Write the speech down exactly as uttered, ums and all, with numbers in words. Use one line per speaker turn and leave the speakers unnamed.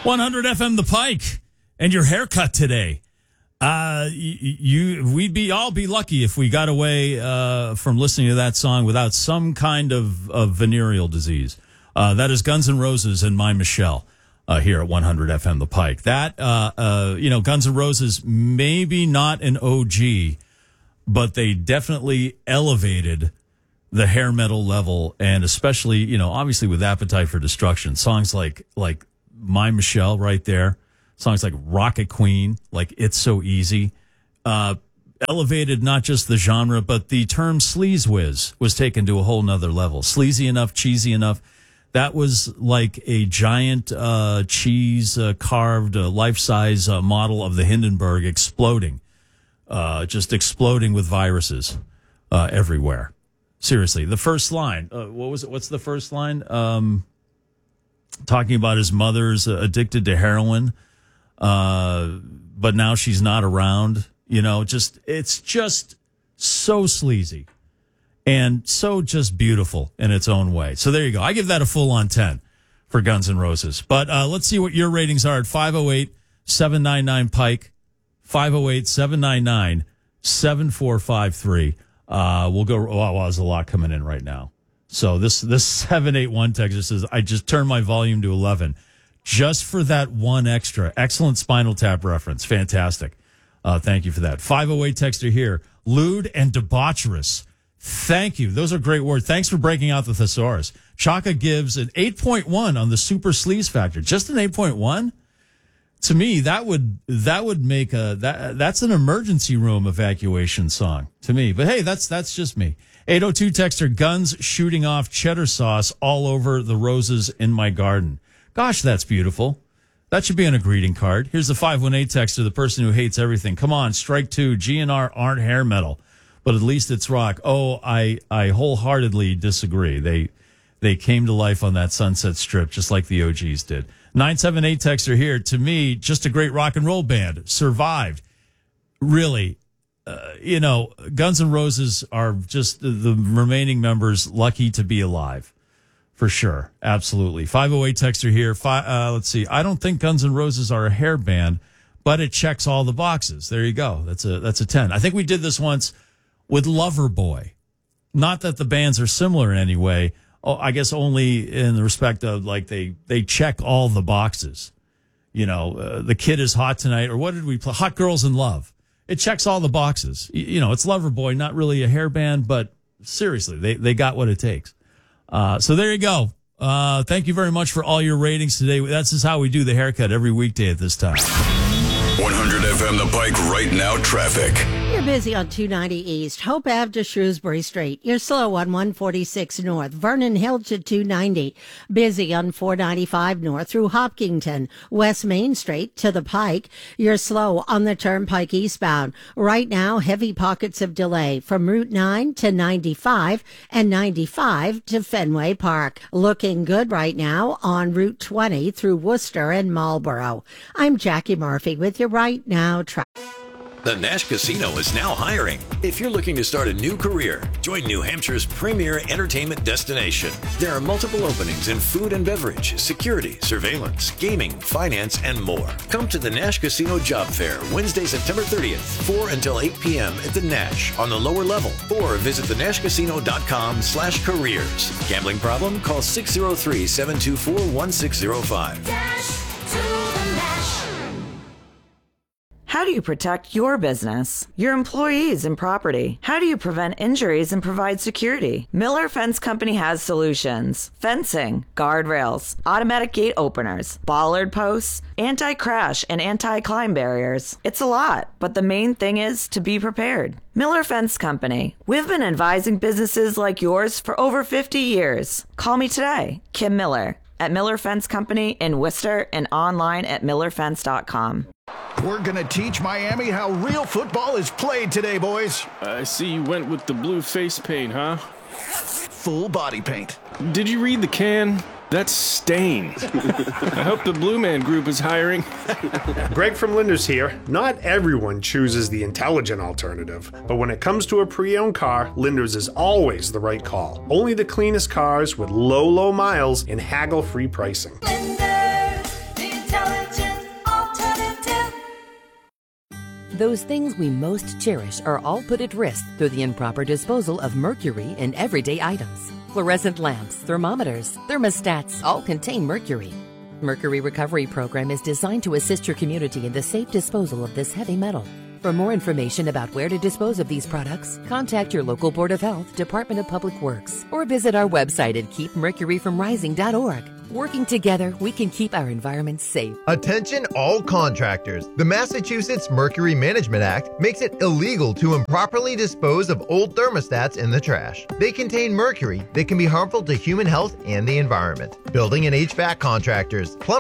one hundred F M The Pike, and your haircut today. Uh, you, you, we'd be all be lucky if we got away uh, from listening to that song without some kind of, of venereal disease. Uh, that is Guns N' Roses and My Michelle uh, here at one hundred F M The Pike. That, uh, uh, you know, Guns N' Roses, maybe not an O G, but they definitely elevated the hair metal level, and especially, you know, obviously with Appetite for Destruction, songs like like My Michelle right there, songs like Rocket Queen, like It's So Easy, uh, elevated not just the genre, but the term sleaze whiz was taken to a whole nother level. Sleazy enough, cheesy enough. That was like a giant uh, cheese uh, carved uh, life-size uh, model of the Hindenburg exploding, uh, just exploding with viruses uh, everywhere. Seriously, the first line, uh, what was it? What's the first line? Um, talking about his mother's uh, addicted to heroin, uh, but now she's not around. You know, just it's just so sleazy and so just beautiful in its own way. So there you go. I give that a full on ten for Guns N' Roses. But uh, let's see what your ratings are at five oh eight, seven nine nine, Pike, five oh eight, seven nine nine, seven four five three. Uh, we'll go. Oh, wow, there's a lot coming in right now. So this this seven eight one texter says, I just turned my volume to eleven just for that one extra. Excellent Spinal Tap reference. Fantastic. Uh, thank you for that. five oh eight texter here. Lewd and debaucherous. Thank you. Those are great words. Thanks for breaking out the thesaurus. Chaka gives an eight point one on the super sleaze factor. Just an eight point one? To me, that would that would make a that that's an emergency room evacuation song to me. But hey, that's that's just me. eight oh two texter, guns shooting off cheddar sauce all over the roses in my garden. Gosh, that's beautiful. That should be on a greeting card. Here's the five one eight texter, the person who hates everything. Come on, strike two. G N R aren't hair metal, but at least it's rock. Oh, I I wholeheartedly disagree. They they came to life on that Sunset Strip just like the O Gs did. nine seven eight texter here. To me, just a great rock and roll band. Survived. Really, uh, you know, Guns N' Roses are just the, the remaining members lucky to be alive. For sure. Absolutely. five oh eight texter here. Five, uh, let's see. I don't think Guns N' Roses are a hair band, but it checks all the boxes. There you go. That's a that's a ten. I think we did this once with Loverboy. Not that the bands are similar in any way. Oh, I guess only in the respect of like they, they check all the boxes. You know, uh, The Kid Is Hot Tonight, or what did we play? Hot Girls in Love. It checks all the boxes. You, you know, it's Loverboy, not really a hair band, but seriously, they, they got what it takes. Uh, so there you go. Uh, thank you very much for all your ratings today. That's just how we do the haircut every weekday at this time.
one hundred F M The Pike right now traffic.
You're busy on two ninety East, Hope Ave to Shrewsbury Street. You're slow on one forty-six North, Vernon Hill to two ninety. Busy on four ninety-five North through Hopkinton, West Main Street to the Pike. You're slow on the Turnpike eastbound. Right now, heavy pockets of delay from Route nine to ninety-five and ninety-five to Fenway Park. Looking good right now on Route twenty through Worcester and Marlborough. I'm Jackie Murphy with you right now. Tra-
The Nash Casino is now hiring. If you're looking to start a new career, join New Hampshire's premier entertainment destination. There are multiple openings in food and beverage, security, surveillance, gaming, finance, and more. Come to the Nash Casino Job Fair Wednesday, September thirtieth, four until eight p.m. at the Nash on the lower level, or visit the nash casino dot com slash careers. Gambling problem? Call six oh three, seven two four, one six oh five.
Dash to the Nash.
How do you protect your business, your employees, and property? How do you prevent injuries and provide security? Miller Fence Company has solutions. Fencing, guardrails, automatic gate openers, bollard posts, anti-crash and anti-climb barriers. It's a lot, but the main thing is to be prepared. Miller Fence Company. We've been advising businesses like yours for over fifty years. Call me today, Kim Miller, at Miller Fence Company in Worcester and online at miller fence dot com.
We're going to teach Miami how real football is played today, boys.
I see you went with the blue face paint, huh?
Full body paint.
Did you read the can? That's Stain. I hope the Blue Man Group is hiring.
Greg from Linders here. Not everyone chooses the intelligent alternative, but when it comes to a pre-owned car, Linders is always the right call. Only the cleanest cars with low, low miles and haggle-free pricing.
Linders, the intelligent
Those things we most cherish are all put at risk through the improper disposal of mercury in everyday items. Fluorescent lamps, thermometers, thermostats all contain mercury. Mercury Recovery Program is designed to assist your community in the safe disposal of this heavy metal. For more information about where to dispose of these products, contact your local Board of Health, Department of Public Works, or visit our website at keep mercury from rising dot org. Working together, we can keep our environment safe.
Attention all contractors. The Massachusetts Mercury Management Act makes it illegal to improperly dispose of old thermostats in the trash. They contain mercury that can be harmful to human health and the environment. Building and H V A C contractors, plumbers,